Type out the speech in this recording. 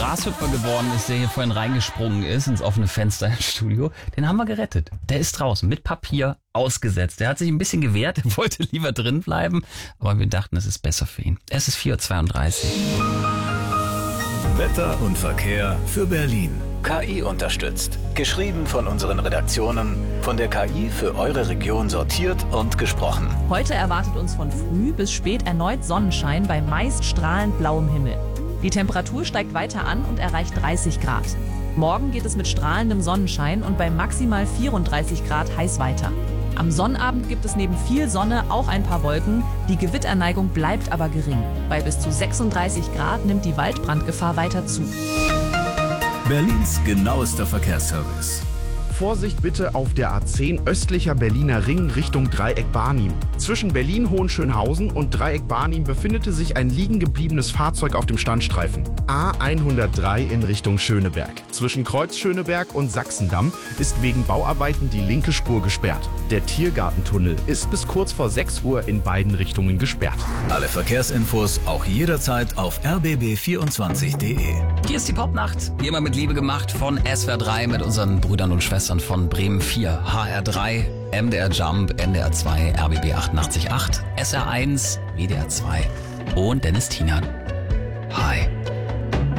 Grashüpfer geworden ist, der hier vorhin reingesprungen ist ins offene Fenster im Studio, den haben wir gerettet. Der ist draußen mit Papier ausgesetzt. Der hat sich ein bisschen gewehrt, er wollte lieber drin bleiben, aber wir dachten, es ist besser für ihn. Es ist 4:32 Uhr. Wetter und Verkehr für Berlin. KI unterstützt. Geschrieben von unseren Redaktionen, von der KI für eure Region sortiert und gesprochen. Heute erwartet uns von früh bis spät erneut Sonnenschein bei meist strahlend blauem Himmel. Die Temperatur steigt weiter an und erreicht 30 Grad. Morgen geht es mit strahlendem Sonnenschein und bei maximal 34 Grad heiß weiter. Am Sonnabend gibt es neben viel Sonne auch ein paar Wolken. Die Gewitterneigung bleibt aber gering. Bei bis zu 36 Grad nimmt die Waldbrandgefahr weiter zu. Berlins genauester Verkehrsservice. Vorsicht bitte auf der A10 östlicher Berliner Ring Richtung Dreieck Barnim. Zwischen Berlin-Hohenschönhausen und Dreieck Barnim befindete sich ein liegen gebliebenes Fahrzeug auf dem Standstreifen. A103 in Richtung Schöneberg. Zwischen Kreuz Schöneberg und Sachsendamm ist wegen Bauarbeiten die linke Spur gesperrt. Der Tiergartentunnel ist bis kurz vor 6 Uhr in beiden Richtungen gesperrt. Alle Verkehrsinfos auch jederzeit auf rbb24.de. Hier ist die Popnacht, wie immer mit Liebe gemacht von SWR 3 mit unseren Brüdern und Schwestern von Bremen 4, HR 3, MDR Jump, NDR 2, RBB 88.8, SR 1, WDR 2 und Dennis Tiemann. Hi.